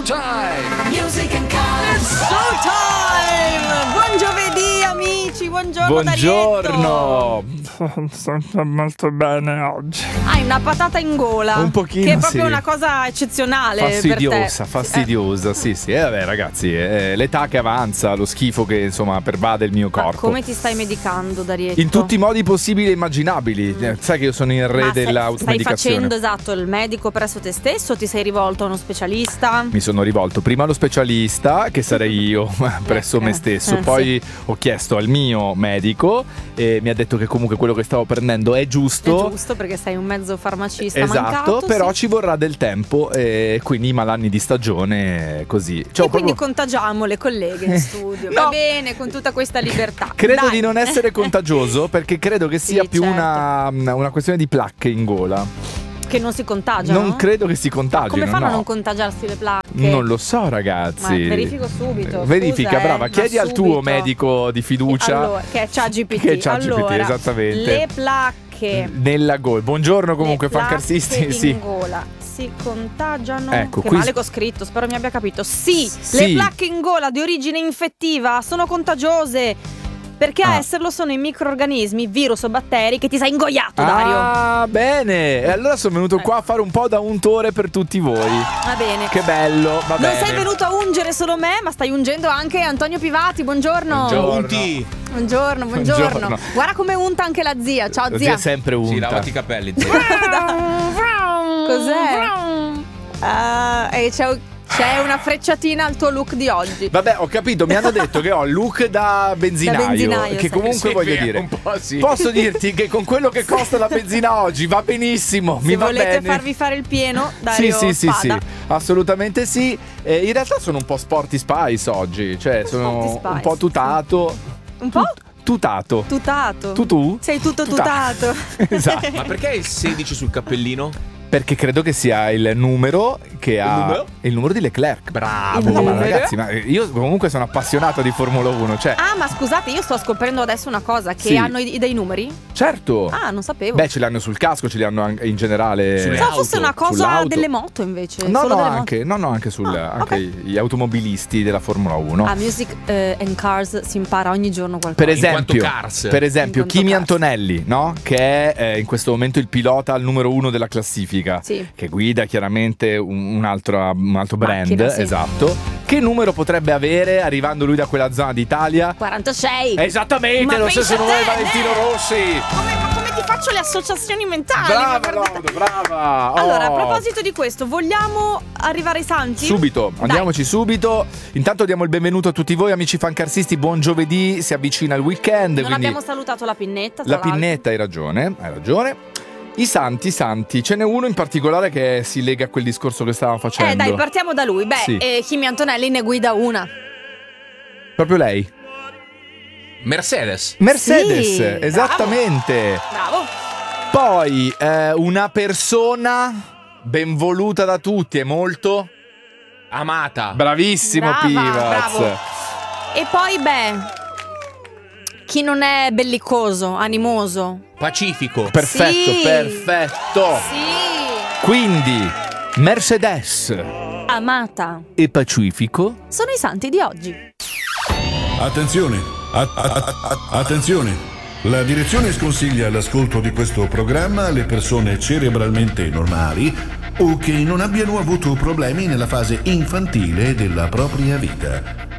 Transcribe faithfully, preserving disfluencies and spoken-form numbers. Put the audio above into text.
Showtime! Music and Cars! Showtime! Buon giovedì amici, buongiorno Buongiorno! Sto molto bene oggi. Hai una patata in gola. Un pochino, che è proprio sì. una cosa eccezionale. Fastidiosa, per te. fastidiosa, sì sì. E vabbè ragazzi, è l'età che avanza, lo schifo che insomma pervade il mio Ma corpo. come ti stai medicando, Darietto? In tutti i modi possibili e immaginabili. Mm. Sai che io sono il re Ma stai- dell'automedicazione. Stai facendo esatto il medico presso te stesso o ti sei rivolto a uno specialista? Mi sono rivolto prima allo specialista, che sarei io, presso me stesso. Eh, Poi ho chiesto al mio medico e mi ha detto che comunque quello che stavo prendendo è giusto. È giusto perché sei un mezzo farmacista Esatto, mancato, però sì. ci vorrà del tempo e quindi i malanni di stagione così. Cioè, E quindi proprio- contagiamo le colleghe in studio. No. Va bene, con tutta questa libertà. Credo Dai. di non essere contagioso perché credo che sia Sì, più certo. una, una questione di placche in gola. Che non si contagiano? Non credo che si contagino. Come fanno no. a non contagiarsi le placche? Non lo so, ragazzi. Ma verifico subito. Verifica, scusa, brava. eh, Chiedi ma al tuo subito. medico di fiducia. Allora, che è ChatGPT. Che è ChatGPT, allora, esattamente. Le placche. Nella gola. Buongiorno comunque, le placche fancarsisti. in Sì. gola si contagiano. Ecco, che qui- male che ho scritto, spero mi abbia capito. Sì, Sì. le placche in gola di origine infettiva sono contagiose. Perché a Ah. esserlo sono i microrganismi, virus o batteri che ti sei ingoiato, Dario. Ah, bene. E allora sono venuto Eh. qua a fare un po' da untore per tutti voi. Va bene. Che bello, va Non bene. sei venuto a ungere solo me, ma stai ungendo anche Antonio Pivati. Buongiorno. Buongiorno. Unti! Buongiorno, buongiorno. Buongiorno. Guarda come unta anche la zia. Ciao Zia zia. è sempre unta. Sì, lavati i capelli, zio. Cos'è? Ah, e c'è, c'è una frecciatina al tuo look di oggi. Vabbè, ho capito, mi hanno detto che ho il look da benzinaio, Da benzinaio, che sì. comunque Sì, voglio beh, dire. un po' sì. Posso dirti che con quello che costa la benzina oggi va benissimo, mi Se va volete bene. farvi fare il pieno, Sì, Dario sì, sì, sì, Spada. assolutamente sì. Eh, in realtà sono un po' sporty spice oggi, cioè sono sporty spice, un po' tutato. Un po' Tut- tutato. tutato. Tu tu? Sei tutto Tuta- tutato. Esatto. Ma perché il sedici sul cappellino? Perché credo che sia il numero che ha numero? il numero di Leclerc. Bravo, Il ma numero? ragazzi, ma io comunque sono appassionato di Formula uno, cioè Ah, ma scusate, io sto scoprendo adesso una cosa: che Sì. hanno i- dei numeri? certo. Ah, non sapevo. Beh, ce li hanno sul casco, ce li hanno anche in generale. Sulle Pensavo auto, fosse una cosa sull'auto. delle moto invece. No, solo no, delle anche, no, no, anche, sul, Ah, anche ok. gli automobilisti della Formula uno. moto. A Music eh, and Cars si impara ogni giorno qualcosa. Per In quanto esempio, cars. per esempio In quanto Kimi cars. Antonelli, no? Che è eh, in questo momento il pilota al numero uno della classifica. Sì. Che guida chiaramente un, un altro, un altro brand, Macchina, sì. esatto. Che numero potrebbe avere arrivando lui da quella zona d'Italia? quarantasei. Esattamente, Ma lo pensa stesso numero di te, Valentino eh. Rossi. Come, ma come ti faccio le associazioni mentali? Brava, Ma guarda- Lodo, brava. Allora, a Oh. proposito di questo, vogliamo arrivare ai santi? Subito, Dai. andiamoci subito. Intanto diamo il benvenuto a tutti voi amici fancarsisti. Buon giovedì, si avvicina il weekend. Non quindi abbiamo salutato la pinnetta. tra la l'altro. pinnetta, hai ragione, hai ragione. I santi, i santi, ce n'è uno in particolare che si lega a quel discorso che stavamo facendo. Eh, dai, partiamo da lui. Beh, Sì. eh, Kimi Antonelli ne guida una. Proprio lei. Mercedes. Mercedes, Sì, esattamente. Bravo. Poi eh, una persona ben voluta da tutti e molto Amata. bravissimo Brava, Pivaz. bravo. E poi, beh, chi non è bellicoso, animoso. Pacifico. Perfetto, Sì. perfetto. Sì. Quindi Mercedes Amata. e Pacifico. Sono i santi di oggi. Attenzione, a- a- a- a- attenzione. La direzione sconsiglia l'ascolto di questo programma alle persone cerebralmente normali o che non abbiano avuto problemi nella fase infantile della propria vita.